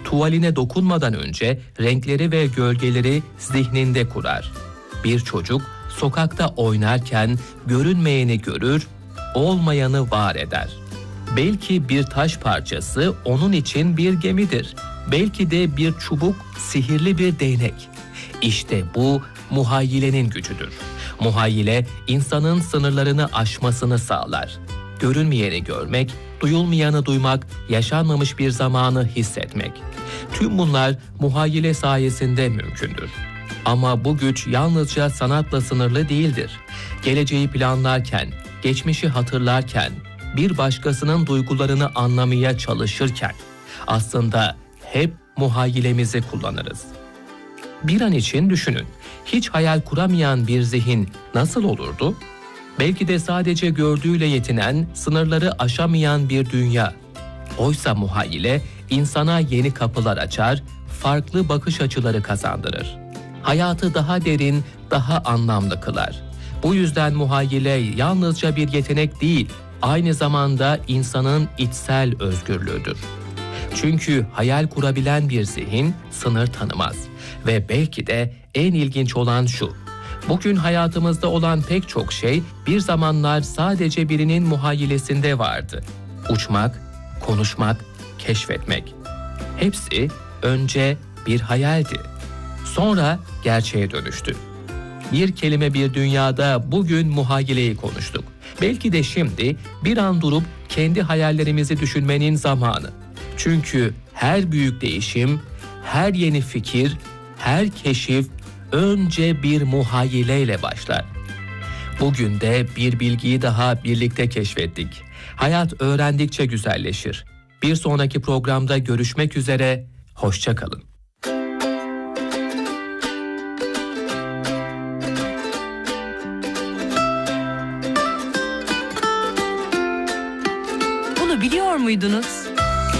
Tuvaline dokunmadan önce renkleri ve gölgeleri zihninde kurar. Bir çocuk sokakta oynarken görünmeyeni görür, olmayanı var eder. Belki bir taş parçası onun için bir gemidir. Belki de bir çubuk sihirli bir değnek. İşte bu muhayyilenin gücüdür. Muhayyile insanın sınırlarını aşmasını sağlar. Görünmeyeni görmek, duyulmayanı duymak, yaşanmamış bir zamanı hissetmek. Tüm bunlar muhayyile sayesinde mümkündür. Ama bu güç yalnızca sanatla sınırlı değildir. Geleceği planlarken, geçmişi hatırlarken, bir başkasının duygularını anlamaya çalışırken aslında hep muhayyilemizi kullanırız. Bir an için düşünün, hiç hayal kuramayan bir zihin nasıl olurdu? Belki de sadece gördüğüyle yetinen, sınırları aşamayan bir dünya. Oysa muhayyile insana yeni kapılar açar, farklı bakış açıları kazandırır. Hayatı daha derin, daha anlamlı kılar. Bu yüzden muhayyile yalnızca bir yetenek değil, aynı zamanda insanın içsel özgürlüğüdür. Çünkü hayal kurabilen bir zihin sınır tanımaz. Ve belki de en ilginç olan şu: bugün hayatımızda olan pek çok şey bir zamanlar sadece birinin muhayyilesinde vardı. Uçmak, konuşmak, keşfetmek. Hepsi önce bir hayaldi. Sonra gerçeğe dönüştü. Bir kelime bir dünyada bugün muhayyileyi konuştuk. Belki de şimdi bir an durup kendi hayallerimizi düşünmenin zamanı. Çünkü her büyük değişim, her yeni fikir, her keşif önce bir muhayyileyle başlar. Bugün de bir bilgiyi daha birlikte keşfettik. Hayat öğrendikçe güzelleşir. Bir sonraki programda görüşmek üzere, hoşça kalın. Bunu biliyor muydunuz?